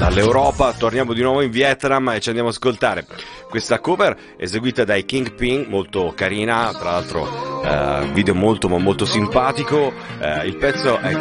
dall'Europa, torniamo di nuovo in Vietnam e ci andiamo ad ascoltare questa cover eseguita dai Kingpin, molto carina, tra l'altro video molto ma molto simpatico. Il pezzo è